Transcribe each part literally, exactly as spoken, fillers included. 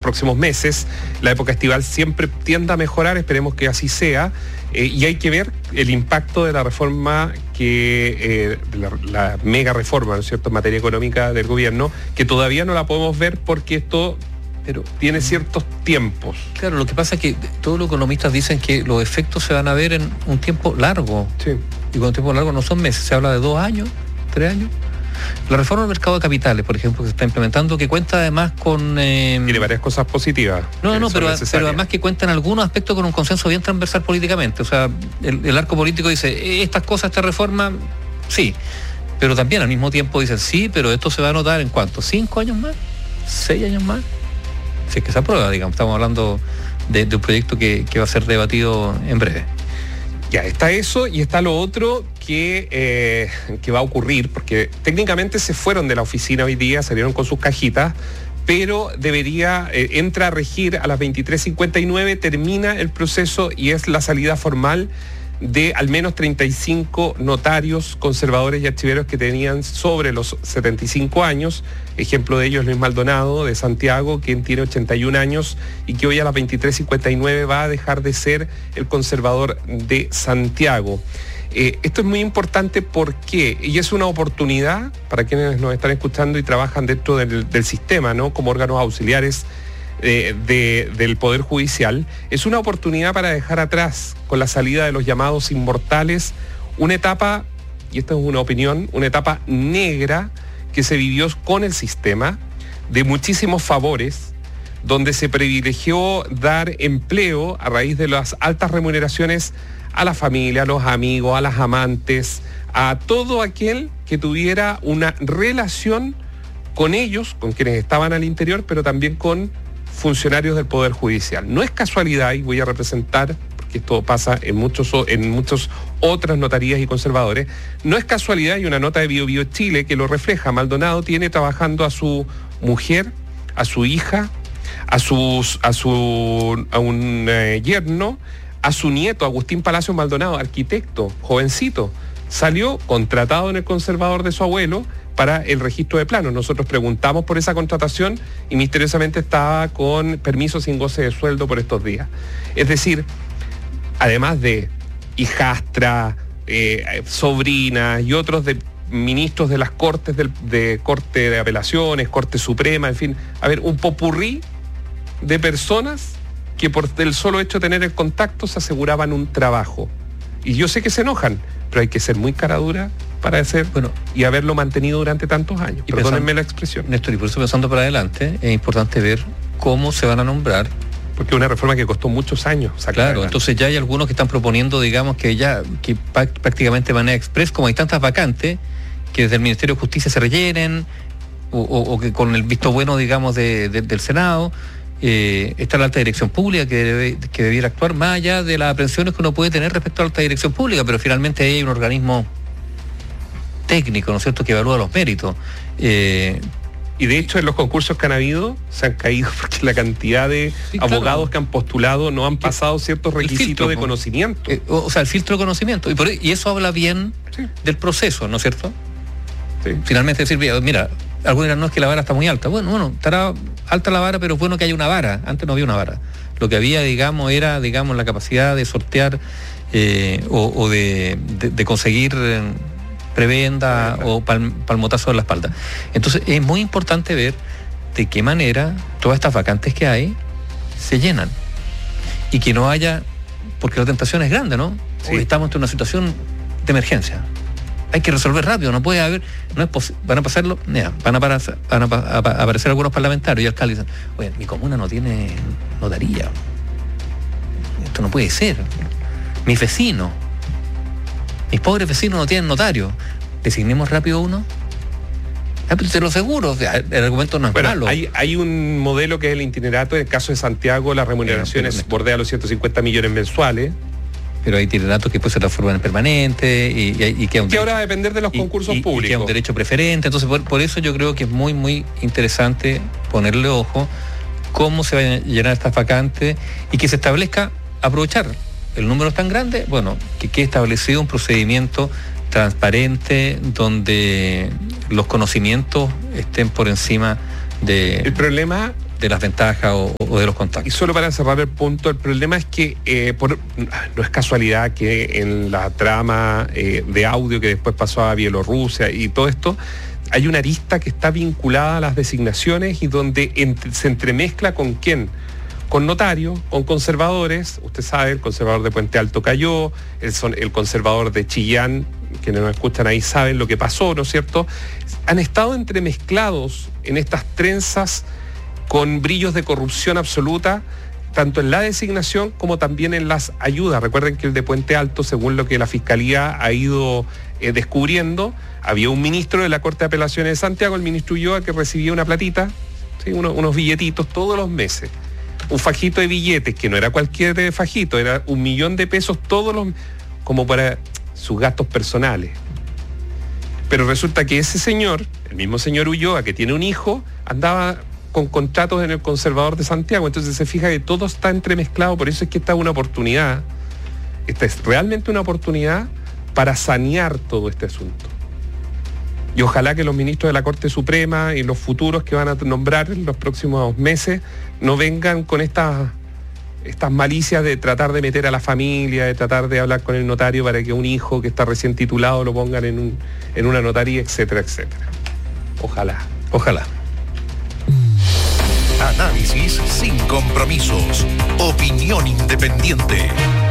próximos meses. La época estival siempre tiende a mejorar, esperemos que así sea, eh, y hay que ver el impacto de la reforma que, eh, la, la mega reforma, ¿no es cierto?, en materia económica del gobierno, que todavía no la podemos ver porque esto pero tiene ciertos tiempos. Claro, lo que pasa es que todos los economistas dicen que los efectos se van a ver en un tiempo largo. Sí. Y con un tiempo largo no son meses, se habla de dos años, tres años. La reforma del mercado de capitales, por ejemplo, que se está implementando, que cuenta además con... Eh, Tiene varias cosas positivas. No, no, pero, pero además que cuenta en algunos aspectos con un consenso bien transversal políticamente. O sea, el, el arco político dice, estas cosas, esta reforma, sí. Pero también al mismo tiempo dicen, sí, pero esto se va a notar en ¿cuánto? ¿Cinco años más? ¿Seis años más? Si es que se aprueba, digamos. Estamos hablando de, de un proyecto que, que va a ser debatido en breve. Ya, está eso y está lo otro que, eh, que va a ocurrir, porque técnicamente se fueron de la oficina hoy día, salieron con sus cajitas, pero debería, eh, entra a regir a las veintitrés cincuenta y nueve, termina el proceso y es la salida formal de al menos treinta y cinco notarios, conservadores y archiveros que tenían sobre los setenta y cinco años. Ejemplo de ellos Luis Maldonado de Santiago, quien tiene ochenta y un años y que hoy a las veintitrés cincuenta y nueve va a dejar de ser el conservador de Santiago. Eh, esto es muy importante porque, y es una oportunidad para quienes nos están escuchando y trabajan dentro del, del sistema, ¿no?, como órganos auxiliares Eh, de, del Poder Judicial, es una oportunidad para dejar atrás, con la salida de los llamados inmortales, una etapa, y esta es una opinión, una etapa negra que se vivió con el sistema, de muchísimos favores, donde se privilegió dar empleo a raíz de las altas remuneraciones a la familia, a los amigos, a las amantes, a todo aquel que tuviera una relación con ellos, con quienes estaban al interior, pero también con funcionarios del Poder Judicial. No es casualidad, y voy a representar, porque esto pasa en muchos en muchas otras notarías y conservadores, no es casualidad, y una nota de Bio Bio Chile que lo refleja. Maldonado tiene trabajando a su mujer, a su hija, a sus a su a un eh, yerno, a su nieto, Agustín Palacios Maldonado, arquitecto, jovencito, salió contratado en el conservador de su abuelo para el registro de planos. Nosotros preguntamos por esa contratación y misteriosamente estaba con permiso sin goce de sueldo por estos días. Es decir, además de hijastra, eh, sobrina y otros de ministros de las cortes, del, de Corte de Apelaciones, Corte Suprema, en fin, a ver, un popurrí de personas que por el solo hecho de tener el contacto se aseguraban un trabajo. Y yo sé que se enojan, pero hay que ser muy cara dura para hacer, bueno, y haberlo mantenido durante tantos años. Y perdónenme pensando, la expresión. Néstor, y por eso pensando para adelante, es importante ver cómo se van a nombrar. Porque es una reforma que costó muchos años. Claro, entonces ya hay algunos que están proponiendo, digamos, que ya, que prácticamente de manera express, como hay tantas vacantes, que desde el Ministerio de Justicia se rellenen, o, o, o que con el visto bueno, digamos, de, de, del Senado, eh, está la alta dirección pública que, debe, que debiera actuar más allá de las aprensiones que uno puede tener respecto a la alta dirección pública, pero finalmente ahí hay un organismo técnico, ¿no es cierto?, que evalúa los méritos. Eh, y de hecho en los concursos que han habido se han caído porque la cantidad de sí, abogados claro. que han postulado no han pasado ciertos requisitos filtro, de conocimiento. Eh, o sea, el filtro de conocimiento. Y, por, y eso habla bien sí. del proceso, ¿no es cierto? Sí. Finalmente decir, mira, algunos dirán, no, es que la vara está muy alta. Bueno, bueno, estará alta la vara, pero es bueno que haya una vara. Antes no había una vara. Lo que había, digamos, era, digamos, la capacidad de sortear eh, o, o de, de, de conseguir... Eh, prebenda sí, o pal, palmotazo en la espalda. Entonces es muy importante ver de qué manera todas estas vacantes que hay se llenan y que no haya, porque la tentación es grande, ¿no? Sí. Hoy estamos ante una situación de emergencia, hay que resolver rápido, no puede haber, no es posible, van a pasarlo, yeah, van, a parar, van a, a, a aparecer algunos parlamentarios y alcaldes dicen, oye, mi comuna no tiene notaría, esto no puede ser, mi vecino mis pobres vecinos no tienen notario. Designemos rápido uno. Ah, pero te lo seguro, o sea, el argumento no es bueno, malo. Hay, hay un modelo que es el itinerato. En el caso de Santiago, las remuneraciones eh, bordean los ciento cincuenta millones mensuales. Pero hay itineratos que después se transforman en permanente y, y, y que, que ahora va a depender de los y, concursos y, públicos. Y que es un derecho preferente. Entonces, por, por eso yo creo que es muy, muy interesante ponerle ojo cómo se van a llenar estas vacantes y que se establezca, aprovechar. El número es tan grande, bueno, que quede establecido un procedimiento transparente donde los conocimientos estén por encima de... El problema de las ventajas o, o de los contactos. Y solo para cerrar el punto, el problema es que eh, por, no es casualidad que en la trama eh, de audio que después pasó a Bielorrusia y todo esto, hay una arista que está vinculada a las designaciones y donde ent- se entremezcla con quién, con notarios, con conservadores. Usted sabe, el conservador de Puente Alto cayó, el, son, el conservador de Chillán, quienes nos escuchan ahí saben lo que pasó, ¿no es cierto? Han estado entremezclados en estas trenzas con brillos de corrupción absoluta, tanto en la designación como también en las ayudas. Recuerden que el de Puente Alto, según lo que la Fiscalía ha ido eh, descubriendo, había un ministro de la Corte de Apelaciones de Santiago, el ministro Ulloa, que recibía una platita, ¿sí? Uno, unos billetitos todos los meses. Un fajito de billetes, que no era cualquier fajito, era un millón de pesos todos los como para sus gastos personales. Pero resulta que ese señor, el mismo señor Ulloa, que tiene un hijo, andaba con contratos en el Conservador de Santiago. Entonces se fija que todo está entremezclado. Por eso es que esta es una oportunidad, esta es realmente una oportunidad para sanear todo este asunto. Y ojalá que los ministros de la Corte Suprema y los futuros que van a nombrar en los próximos meses no vengan con estas, estas malicias de tratar de meter a la familia, de tratar de hablar con el notario para que un hijo que está recién titulado lo pongan en, un, en una notaría, etcétera, etcétera. Ojalá, ojalá. Análisis sin compromisos. Opinión independiente.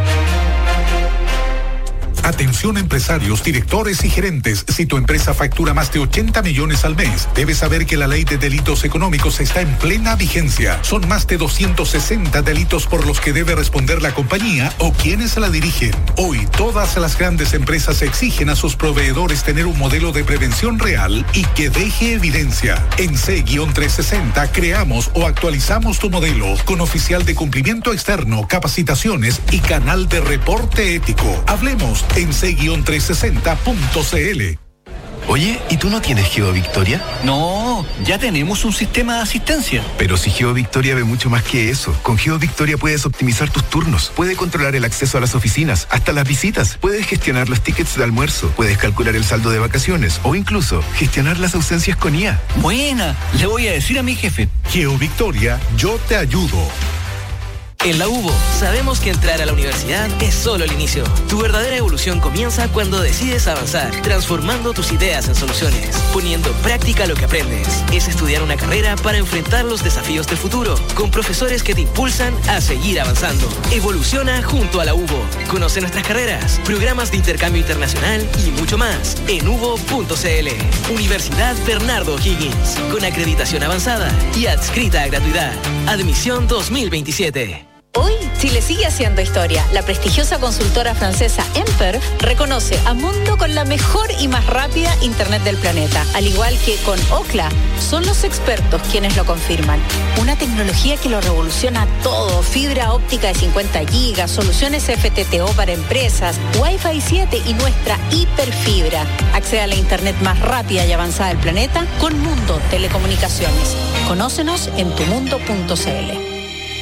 Atención empresarios, directores y gerentes. Si tu empresa factura más de ochenta millones al mes, debes saber que la ley de delitos económicos está en plena vigencia. Son más de doscientos sesenta delitos por los que debe responder la compañía o quienes la dirigen. Hoy, todas las grandes empresas exigen a sus proveedores tener un modelo de prevención real y que deje evidencia. En C trescientos sesenta creamos o actualizamos tu modelo con oficial de cumplimiento externo, capacitaciones y canal de reporte ético. Hablemos en C trescientos sesenta punto c l. Oye, ¿y tú no tienes GeoVictoria? No, ya tenemos un sistema de asistencia. Pero si GeoVictoria ve mucho más que eso. Con GeoVictoria puedes optimizar tus turnos, puedes controlar el acceso a las oficinas, hasta las visitas, puedes gestionar los tickets de almuerzo, puedes calcular el saldo de vacaciones o incluso gestionar las ausencias con I A. Buena, le voy a decir a mi jefe. GeoVictoria, yo te ayudo. En la U B O, sabemos que entrar a la universidad es solo el inicio. Tu verdadera evolución comienza cuando decides avanzar, transformando tus ideas en soluciones, poniendo en práctica lo que aprendes. Es estudiar una carrera para enfrentar los desafíos del futuro, con profesores que te impulsan a seguir avanzando. Evoluciona junto a la U B O. Conoce nuestras carreras, programas de intercambio internacional y mucho más en u b o punto c l. Universidad Bernardo O'Higgins, con acreditación avanzada y adscrita a gratuidad. Admisión dos mil veintisiete. Hoy, Chile sigue haciendo historia. La prestigiosa consultora francesa Emper reconoce a Mundo con la mejor y más rápida internet del planeta. Al igual que con Ookla, son los expertos quienes lo confirman. Una tecnología que lo revoluciona todo. Fibra óptica de cincuenta gigas, soluciones F T T O para empresas, Wi-Fi siete y nuestra hiperfibra. Accede a la internet más rápida y avanzada del planeta con Mundo Telecomunicaciones. Conócenos en tu mundo punto c l.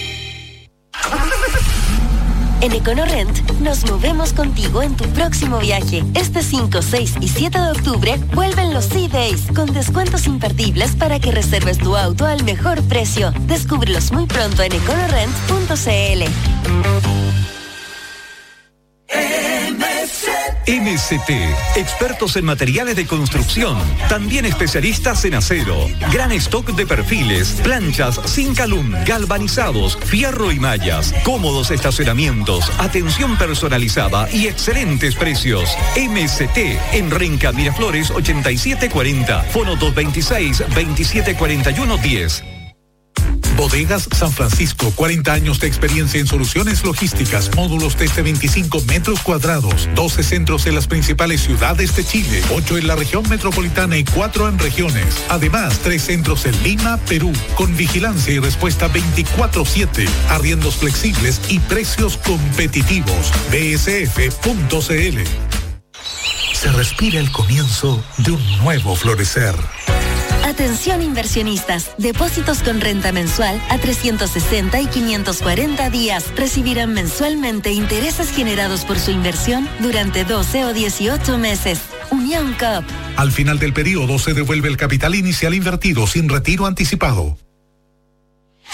En EconoRent nos movemos contigo en tu próximo viaje. Este cinco, seis y siete de octubre vuelven los Sea Days con descuentos imperdibles para que reserves tu auto al mejor precio. Descúbrelos muy pronto en econorent punto c l. M C T, expertos en materiales de construcción, también especialistas en acero, gran stock de perfiles, planchas, Zinc-Alum, galvanizados, fierro y mallas, cómodos estacionamientos, atención personalizada y excelentes precios. M C T en Renca Miraflores ochenta y siete cuarenta, fono dos veintiséis, veintisiete cuarenta y uno diez. Bodegas San Francisco, cuarenta años de experiencia en soluciones logísticas, módulos desde veinticinco metros cuadrados, doce centros en las principales ciudades de Chile, ocho en la región metropolitana y cuatro en regiones. Además, tres centros en Lima, Perú, con vigilancia y respuesta veinticuatro siete, arriendos flexibles y precios competitivos. b s f punto c l. Se respira el comienzo de un nuevo florecer. Atención inversionistas, depósitos con renta mensual a trescientos sesenta y quinientos cuarenta días recibirán mensualmente intereses generados por su inversión durante doce o dieciocho meses. Unión Coop. Al final del periodo se devuelve el capital inicial invertido sin retiro anticipado.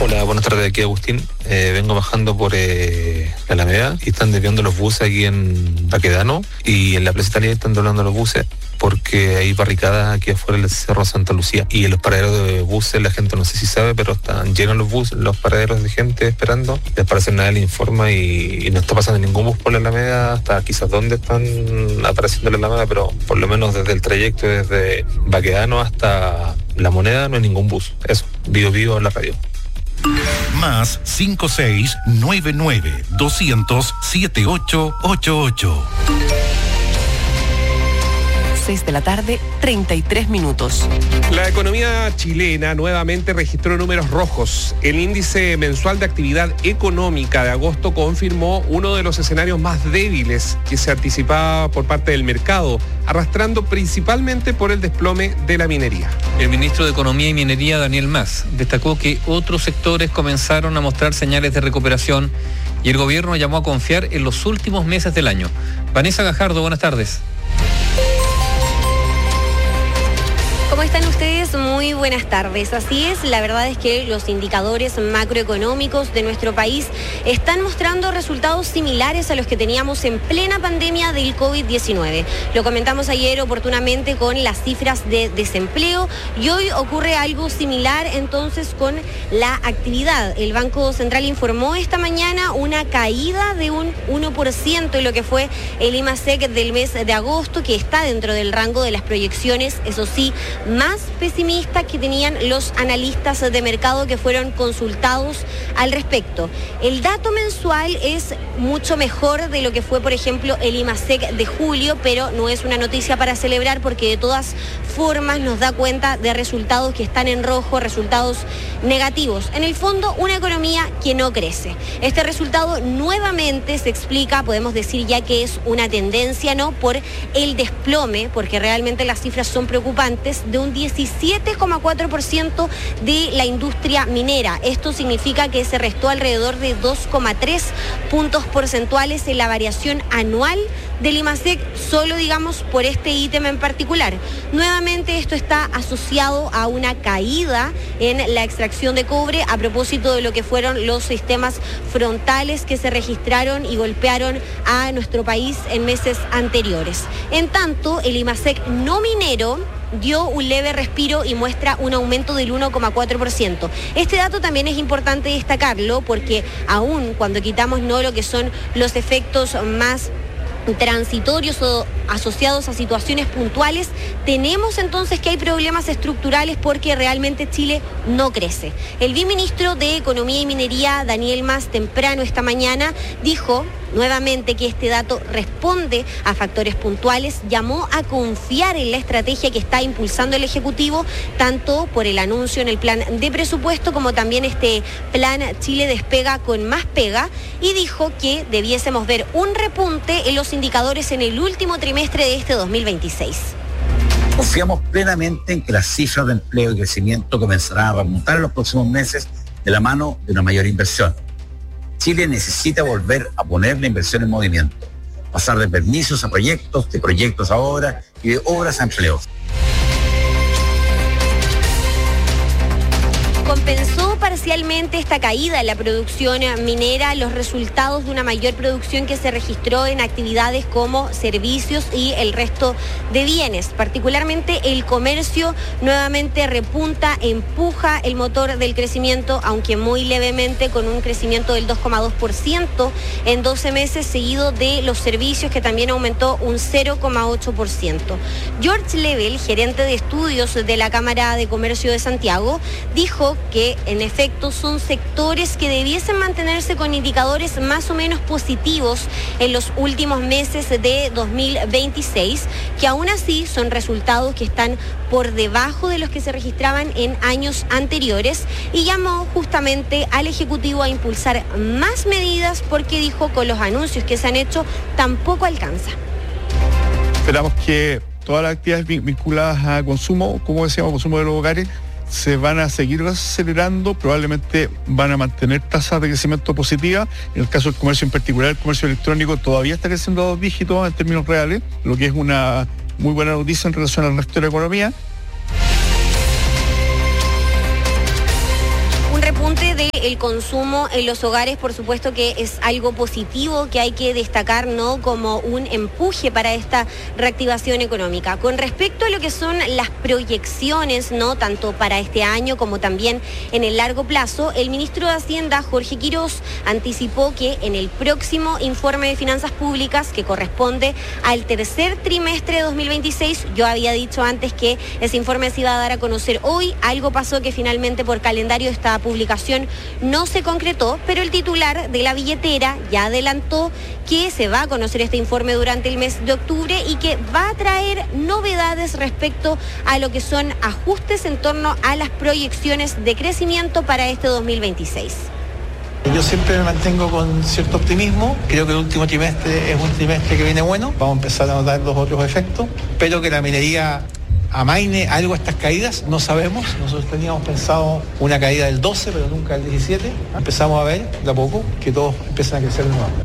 Hola, buenas tardes, aquí Agustín. Eh, vengo bajando por eh, la Alameda y están desviando los buses aquí en Baquedano y en la Plaza Italia están doblando los buses porque hay barricadas aquí afuera del Cerro Santa Lucía y en los paraderos de buses la gente no sé si sabe, pero están llenos los buses, los paraderos de gente esperando. Les parece nada, le informa y, y no está pasando ningún bus por la Alameda hasta quizás dónde están apareciendo la Alameda, pero por lo menos desde el trayecto desde Baquedano hasta La Moneda no hay ningún bus. Eso, vivo vivo en la radio. Más cinco seis nueve nueve doscientos siete ocho ocho ocho. seis de la tarde, treinta y tres minutos. La economía chilena nuevamente registró números rojos. El índice mensual de actividad económica de agosto confirmó uno de los escenarios más débiles que se anticipaba por parte del mercado, arrastrando principalmente por el desplome de la minería. El ministro de Economía y Minería, Daniel Mas, destacó que otros sectores comenzaron a mostrar señales de recuperación y el gobierno llamó a confiar en los últimos meses del año. Vanessa Gajardo, buenas tardes. ¿Cómo están ustedes? Muy buenas tardes. Así es, la verdad es que los indicadores macroeconómicos de nuestro país están mostrando resultados similares a los que teníamos en plena pandemia del COVID diecinueve. Lo comentamos ayer oportunamente con las cifras de desempleo y hoy ocurre algo similar entonces con la actividad. El Banco Central informó esta mañana una caída de un uno por ciento en lo que fue el IMASEC del mes de agosto, que está dentro del rango de las proyecciones, eso sí, más pesimista que tenían los analistas de mercado que fueron consultados al respecto. El dato mensual es mucho mejor de lo que fue, por ejemplo, el IMASEC de julio, pero no es una noticia para celebrar porque de todas formas nos da cuenta de resultados que están en rojo, resultados negativos. En el fondo, una economía que no crece. Este resultado nuevamente se explica, podemos decir ya que es una tendencia, ¿no?, por el desplome, porque realmente las cifras son preocupantes, de un diecisiete coma cuatro por ciento de la industria minera. Esto significa que se restó alrededor de dos coma tres puntos porcentuales en la variación anual del IMASEC, solo digamos por este ítem en particular. Nuevamente esto está asociado a una caída en la extracción de cobre a propósito de lo que fueron los sistemas frontales que se registraron y golpearon a nuestro país en meses anteriores. En tanto, el IMASEC no minero dio un leve respiro y muestra un aumento del uno coma cuatro por ciento. Este dato también es importante destacarlo porque aún cuando quitamos no lo que son los efectos más transitorios o asociados a situaciones puntuales, tenemos entonces que hay problemas estructurales porque realmente Chile no crece. El viceministro de Economía y Minería, Daniel Mas, temprano esta mañana, dijo nuevamente que este dato responde a factores puntuales, llamó a confiar en la estrategia que está impulsando el Ejecutivo, tanto por el anuncio en el plan de presupuesto como también este plan Chile Despega con Más Pega, y dijo que debiésemos ver un repunte en los indicadores en el último trimestre de este dos mil veintiséis. Confiamos plenamente en que las cifras de empleo y crecimiento comenzarán a remontar en los próximos meses de la mano de una mayor inversión. Chile necesita volver a poner la inversión en movimiento, pasar de permisos a proyectos, de proyectos a obras y de obras a empleos. Compensó parcialmente esta caída en la producción minera los resultados de una mayor producción que se registró en actividades como servicios y el resto de bienes. Particularmente el comercio nuevamente repunta, empuja el motor del crecimiento, aunque muy levemente, con un crecimiento del dos coma dos por ciento en doce meses, seguido de los servicios, que también aumentó un cero coma ocho por ciento. George Level, gerente de estudios de la Cámara de Comercio de Santiago, dijo que en efecto son sectores que debiesen mantenerse con indicadores más o menos positivos en los últimos meses de dos mil veintiséis, que aún así son resultados que están por debajo de los que se registraban en años anteriores, y llamó justamente al Ejecutivo a impulsar más medidas porque dijo con los anuncios que se han hecho tampoco alcanza. Esperamos que todas las actividades vinculadas a consumo, como decíamos, consumo de los hogares, se van a seguir acelerando, probablemente van a mantener tasas de crecimiento positivas. En el caso del comercio en particular, el comercio electrónico todavía está creciendo a dos dígitos en términos reales, lo que es una muy buena noticia en relación al resto de la economía. Un repunte parte del consumo en los hogares, por supuesto que es algo positivo que hay que destacar, ¿no?, como un empuje para esta reactivación económica. Con respecto a lo que son las proyecciones, ¿no?, tanto para este año como también en el largo plazo, el ministro de Hacienda, Jorge Quirós, anticipó que en el próximo informe de finanzas públicas, que corresponde al tercer trimestre de dos mil veintiséis, yo había dicho antes que ese informe se iba a dar a conocer hoy. Algo pasó que finalmente por calendario esta publicación no se concretó, pero el titular de la billetera ya adelantó que se va a conocer este informe durante el mes de octubre y que va a traer novedades respecto a lo que son ajustes en torno a las proyecciones de crecimiento para este dos mil veintiséis. Yo siempre me mantengo con cierto optimismo. Creo que el último trimestre es un trimestre que viene bueno. Vamos a empezar a notar los otros efectos. Espero que la minería amaine algo a estas caídas, no sabemos. Nosotros teníamos pensado una caída del doce, pero nunca del diecisiete. Empezamos a ver de a poco que todos empiezan a crecer de nuevo.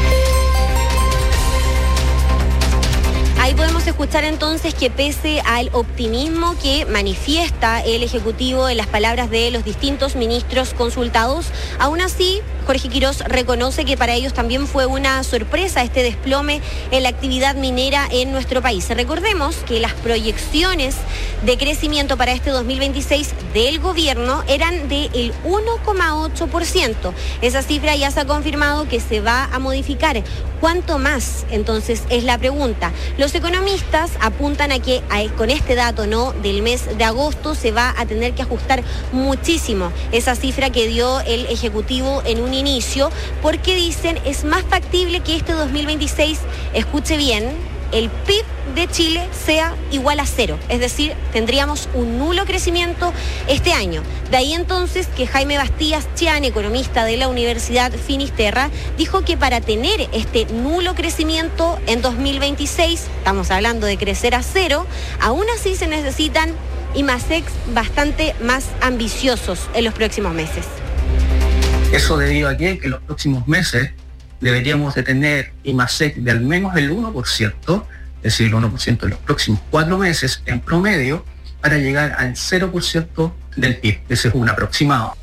Ahí podemos escuchar entonces que pese al optimismo que manifiesta el Ejecutivo en las palabras de los distintos ministros consultados, aún así Jorge Quirós reconoce que para ellos también fue una sorpresa este desplome en la actividad minera en nuestro país. Recordemos que las proyecciones de crecimiento para este dos mil veintiséis del gobierno eran del uno coma ocho por ciento. Esa cifra ya se ha confirmado que se va a modificar. ¿Cuánto más? Entonces es la pregunta. Los economistas apuntan a que con este dato, ¿no?, del mes de agosto se va a tener que ajustar muchísimo esa cifra que dio el Ejecutivo en un inicio, porque dicen es más factible que este dos mil veintiséis, escuche bien, el P I B de Chile sea igual a cero, es decir, tendríamos un nulo crecimiento este año. De ahí entonces que Jaime Bastías Chian, economista de la Universidad Finisterra, dijo que para tener este nulo crecimiento en dos mil veintiséis, estamos hablando de crecer a cero, aún así se necesitan I más E X bastante más ambiciosos en los próximos meses. Eso debido a que en los próximos meses deberíamos de tener I más E X de al menos el uno por ciento, es decir, el uno por ciento en los próximos cuatro meses en promedio, para llegar al cero por ciento del P I B. Ese es un aproximado.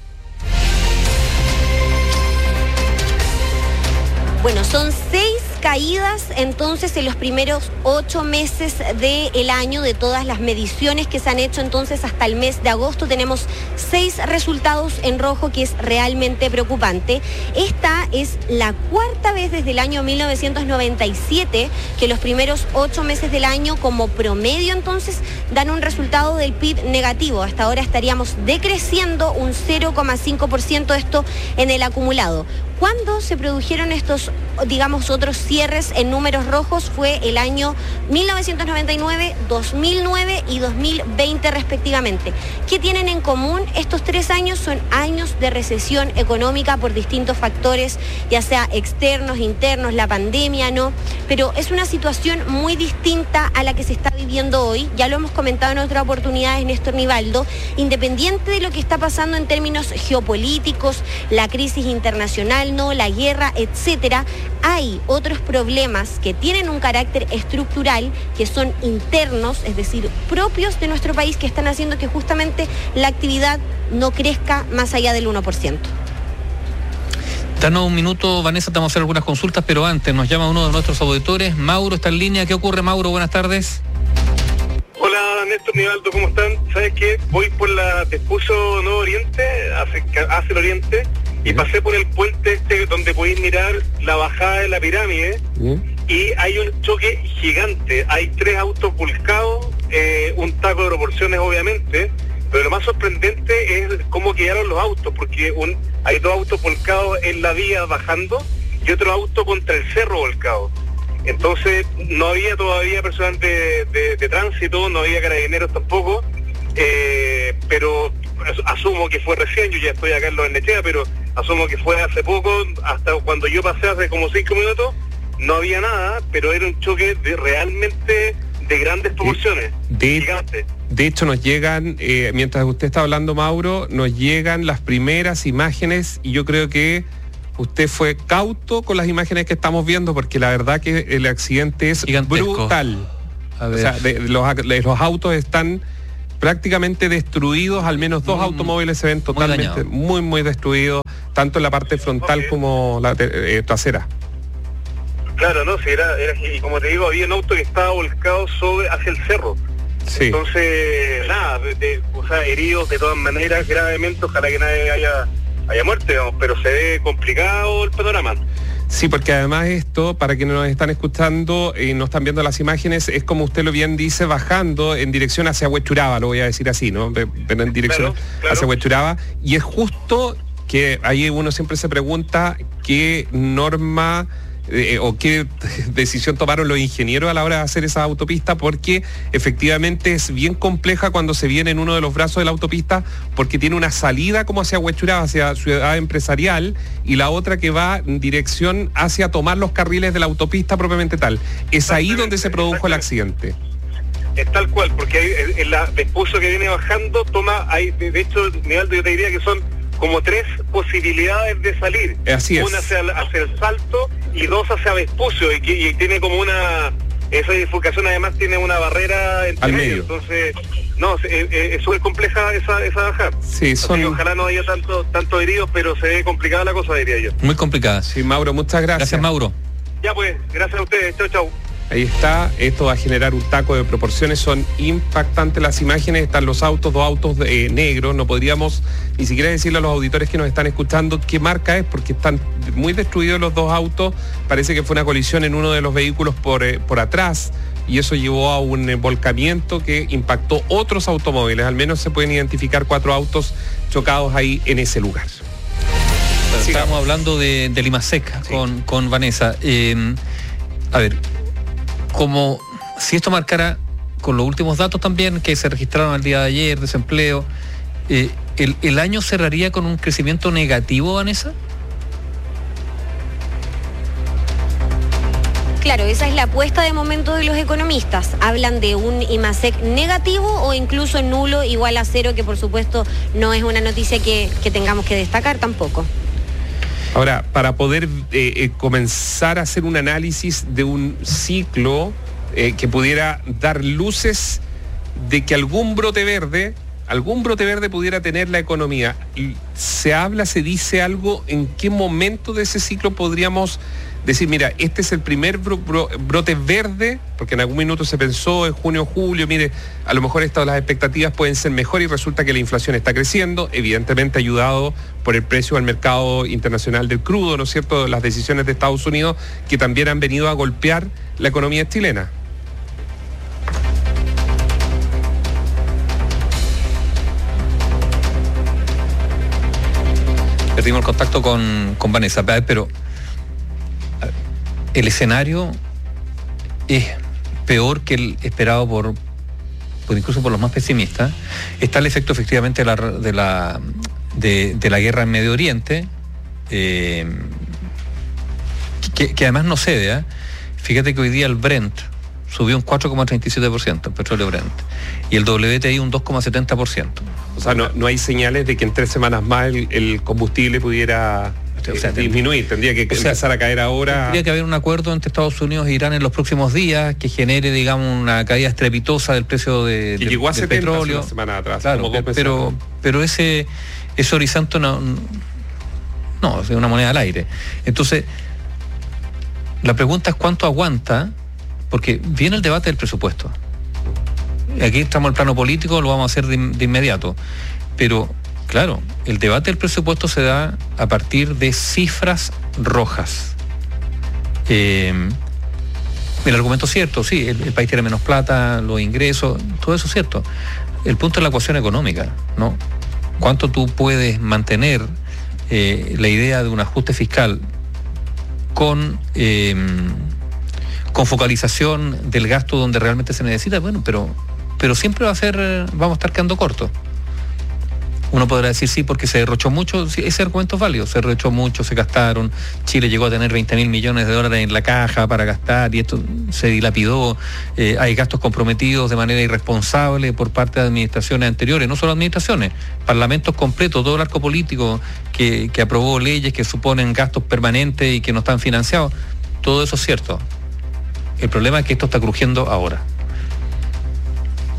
Bueno, son seis caídas entonces en los primeros ocho meses del año de todas las mediciones que se han hecho entonces hasta el mes de agosto. Tenemos seis resultados en rojo, que es realmente preocupante. Esta es la cuarta vez desde el año mil novecientos noventa y siete que los primeros ocho meses del año como promedio entonces dan un resultado del P I B negativo. Hasta ahora estaríamos decreciendo un cero coma cinco por ciento, esto en el acumulado. ¿Cuándo se produjeron estos, digamos, otros cierres en números rojos? Fue el año mil novecientos noventa y nueve, dos mil nueve y dos mil veinte respectivamente. ¿Qué tienen en común? Estos tres años son años de recesión económica por distintos factores, ya sea externos, internos, la pandemia, ¿no? Pero es una situación muy distinta a la que se está viviendo hoy. Ya lo hemos comentado en otras oportunidades, Néstor Nivaldo. Independiente de lo que está pasando en términos geopolíticos, la crisis internacional, no, la guerra, etcétera, hay otros problemas que tienen un carácter estructural, que son internos, es decir, propios de nuestro país, que están haciendo que justamente la actividad no crezca más allá del uno por ciento. Danos un minuto, Vanessa, te vamos a hacer algunas consultas, pero antes nos llama uno de nuestros auditores. Mauro está en línea. ¿Qué ocurre, Mauro? Buenas tardes. Hola, Néstor Nivaldo, ¿cómo están? ¿Sabes qué? Voy por la te expuso Nuevo Oriente, hacia, hacia el Oriente, y pasé por el puente este donde podéis mirar la bajada de la pirámide. ¿Bien? Y hay un choque gigante. Hay tres autos volcados, eh, un taco de proporciones obviamente, pero lo más sorprendente es cómo quedaron los autos, porque un, hay dos autos volcados en la vía bajando y otro auto contra el cerro volcado. Entonces no había todavía personal de, de, de tránsito, no había carabineros tampoco, eh, pero asumo que fue recién. Yo ya estoy acá en Los Barnechea, pero asumo que fue hace poco. Hasta cuando yo pasé hace como cinco minutos no había nada, pero era un choque de realmente de grandes proporciones, de, gigantes. De hecho nos llegan, eh, mientras usted está hablando, Mauro, nos llegan las primeras imágenes, y yo creo que usted fue cauto con las imágenes que estamos viendo, porque la verdad que el accidente es gigantesco, brutal. A ver. O sea, de, de los, de los autos están prácticamente destruidos, al menos dos mm, automóviles se ven totalmente muy, muy, muy destruidos, tanto en la parte frontal okay. como la eh, trasera. Claro, no, si era, era, y como te digo, había un auto que estaba volcado sobre hacia el cerro. Sí. Entonces, nada, de, de, o sea, heridos de todas maneras gravemente, ojalá que nadie haya, haya muerte, digamos, pero se ve complicado el panorama. Sí, porque además esto, para quienes nos están escuchando y no están viendo las imágenes, es como usted lo bien dice, bajando en dirección hacia Huechuraba, lo voy a decir así, ¿no? Pero en dirección claro, claro. hacia Huechuraba, y es justo que ahí uno siempre se pregunta qué norma eh, o qué decisión tomaron los ingenieros a la hora de hacer esa autopista, porque efectivamente es bien compleja cuando se viene en uno de los brazos de la autopista, porque tiene una salida como hacia Huechuraba, hacia Ciudad Empresarial, y la otra que va en dirección hacia tomar los carriles de la autopista propiamente tal. Es ahí donde se produjo el accidente. Es tal cual, porque hay, el Vespucio que viene bajando toma, hay, de hecho, Nivaldo, yo te diría que son como tres posibilidades de salir. Así es. Una hacia, hacia el Salto y dos hacia Vespucio, y, y tiene como una, esa bifurcación además tiene una barrera entre al medio. Entonces, no, es, es súper compleja esa, esa bajada. Sí, son... ojalá no haya tanto, tanto heridos, pero se ve complicada la cosa, diría yo. Muy complicada. Sí, Mauro, muchas gracias. Gracias, Mauro. Ya pues, gracias a ustedes. Chau, chau. Ahí está, esto va a generar un taco de proporciones, son impactantes las imágenes, están los autos, dos autos de, eh, negros, no podríamos ni siquiera decirle a los auditores que nos están escuchando qué marca es, porque están muy destruidos los dos autos, parece que fue una colisión en uno de los vehículos por, eh, por atrás, y eso llevó a un volcamiento que impactó otros automóviles, al menos se pueden identificar cuatro autos chocados ahí en ese lugar. Bueno, estábamos hablando de, de Limasec sí. con, con Vanessa. Eh, a ver, como si esto marcara con los últimos datos también que se registraron al día de ayer, desempleo, eh, el, ¿el año cerraría con un crecimiento negativo, Vanessa? Claro, esa es la apuesta de momento de los economistas. Hablan de un IMASEC negativo o incluso nulo, igual a cero, que por supuesto no es una noticia que, que tengamos que destacar tampoco. Ahora, para poder eh, eh, comenzar a hacer un análisis de un ciclo eh, que pudiera dar luces de que algún brote verde, algún brote verde pudiera tener la economía, se habla, se dice algo, en qué momento de ese ciclo podríamos decir, mira, este es el primer bro, bro, brote verde, porque en algún minuto se pensó en junio, julio, mire, a lo mejor estas las expectativas pueden ser mejores y resulta que la inflación está creciendo, evidentemente ayudado por el precio al mercado internacional del crudo, ¿no es cierto?, las decisiones de Estados Unidos que también han venido a golpear la economía chilena. Perdimos el contacto con, con Vanessa, pero el escenario es peor que el esperado por, por incluso por los más pesimistas. Está el efecto efectivamente de la de la, de, de la guerra en Medio Oriente, eh, que, que además no cede, ¿eh? Fíjate que hoy día el Brent subió un cuatro coma treinta y siete por ciento, el petróleo Brent, y el W T I un dos coma setenta por ciento. O sea, no, no hay señales de que en tres semanas más el, el combustible pudiera... O sea, disminuir, tendría que o sea, empezar a caer ahora. Tendría que haber un acuerdo entre Estados Unidos e Irán en los próximos días que genere, digamos, una caída estrepitosa del precio de, que de, llegó a del setenta petróleo. Una semana atrás, claro, como dos pero, pero ese, ese horizonte no, no, es una moneda al aire. Entonces, la pregunta es cuánto aguanta, porque viene el debate del presupuesto. Aquí estamos en el plano político, lo vamos a hacer de, de inmediato, pero claro, el debate del presupuesto se da a partir de cifras rojas. Eh, el argumento es cierto, sí, el, el país tiene menos plata, los ingresos, todo eso es cierto. El punto es la ecuación económica, ¿no? ¿Cuánto tú puedes mantener eh, la idea de un ajuste fiscal con, eh, con focalización del gasto donde realmente se necesita? Bueno, pero, pero siempre va a ser, vamos a estar quedando cortos. Uno podrá decir sí porque se derrochó mucho, sí, ese argumento es válido, se derrochó mucho, se gastaron, Chile llegó a tener veinte mil millones de dólares en la caja para gastar y esto se dilapidó, eh, hay gastos comprometidos de manera irresponsable por parte de administraciones anteriores, no solo administraciones, parlamentos completos, todo el arco político que, que aprobó leyes que suponen gastos permanentes y que no están financiados, todo eso es cierto. El problema es que esto está crujiendo ahora.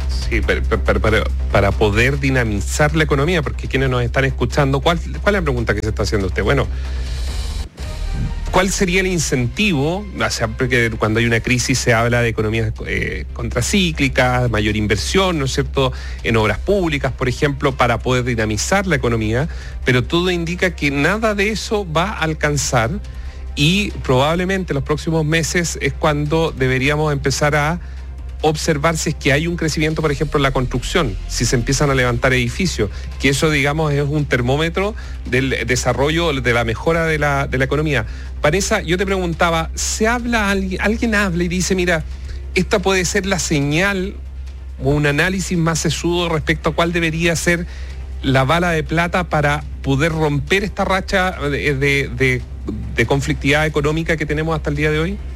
Sí, para, para, para, para poder dinamizar la economía, porque quienes nos están escuchando, ¿cuál, ¿cuál es la pregunta que se está haciendo usted? Bueno, ¿cuál sería el incentivo? O sea, porque cuando hay una crisis se habla de economías eh, contracíclicas, mayor inversión, ¿no es cierto?, en obras públicas, por ejemplo, para poder dinamizar la economía, pero todo indica que nada de eso va a alcanzar y probablemente los próximos meses es cuando deberíamos empezar a observar si es que hay un crecimiento, por ejemplo, en la construcción, si se empiezan a levantar edificios, que eso, digamos, es un termómetro del desarrollo, de la mejora de la, de la economía. Vanessa, yo te preguntaba, ¿se habla, alguien, alguien habla y dice, mira, esta puede ser la señal o un análisis más sesudo respecto a cuál debería ser la bala de plata para poder romper esta racha de, de, de, de conflictividad económica que tenemos hasta el día de hoy?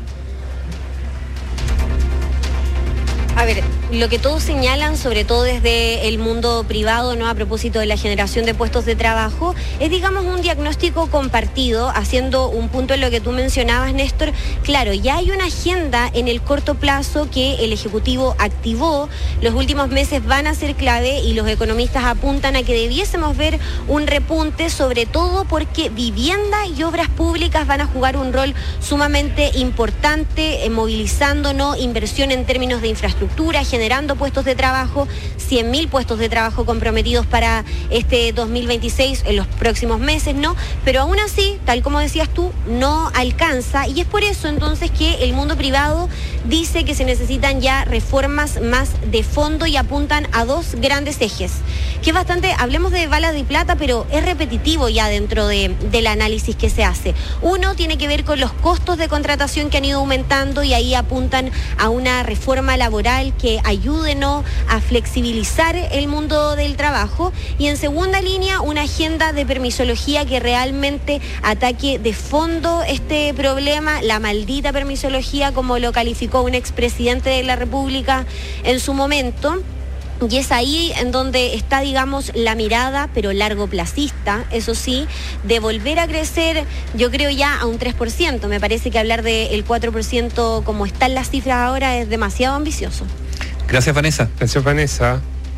A ver, lo que todos señalan, sobre todo desde el mundo privado, ¿no?, a propósito de la generación de puestos de trabajo, es, digamos, un diagnóstico compartido, haciendo un punto en lo que tú mencionabas, Néstor. Claro, ya hay una agenda en el corto plazo que el Ejecutivo activó. Los últimos meses van a ser clave y los economistas apuntan a que debiésemos ver un repunte, sobre todo porque vivienda y obras públicas van a jugar un rol sumamente importante, eh, movilizando, ¿no?, inversión en términos de infraestructura, generando puestos de trabajo, cien mil puestos de trabajo comprometidos para este dos mil veintiséis en los próximos meses, ¿no? Pero aún así, tal como decías tú, no alcanza, y es por eso entonces que el mundo privado dice que se necesitan ya reformas más de fondo y apuntan a dos grandes ejes, que es bastante, hablemos de balas de plata, pero es repetitivo ya dentro de, del análisis que se hace. Uno tiene que ver con los costos de contratación que han ido aumentando y ahí apuntan a una reforma laboral que ayude, ¿no?, a flexibilizar el mundo del trabajo, y en segunda línea una agenda de permisología que realmente ataque de fondo este problema, la maldita permisología, como lo calificó un expresidente de la República en su momento. Y es ahí en donde está, digamos, la mirada, pero largoplacista, eso sí, de volver a crecer, yo creo ya a un tres por ciento. Me parece que hablar del cuatro por ciento como están las cifras ahora es demasiado ambicioso. Gracias, Vanessa. Gracias, Vanessa.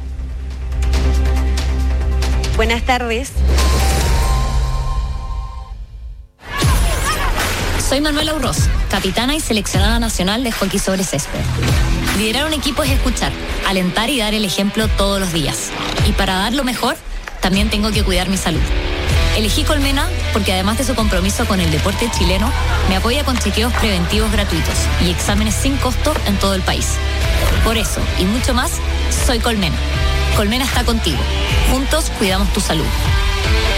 Buenas tardes. Soy Manuela Urroz, capitana y seleccionada nacional de hockey sobre césped. Liderar un equipo es escuchar, alentar y dar el ejemplo todos los días. Y para dar lo mejor, también tengo que cuidar mi salud. Elegí Colmena porque además de su compromiso con el deporte chileno, me apoya con chequeos preventivos gratuitos y exámenes sin costo en todo el país. Por eso, y mucho más, soy Colmena. Colmena está contigo. Juntos cuidamos tu salud.